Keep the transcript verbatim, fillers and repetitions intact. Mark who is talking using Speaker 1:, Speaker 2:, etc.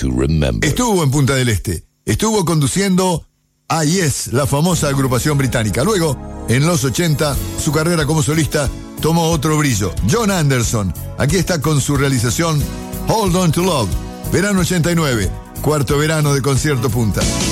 Speaker 1: to remember.
Speaker 2: Estuvo en Punta del Este. Estuvo conduciendo a Yes, la famosa agrupación británica. Luego, en los ochenta, su carrera como solista tomó otro brillo. John Anderson, aquí está con su realización Hold On To Love, verano ochenta y nueve, cuarto verano de Concierto Punta.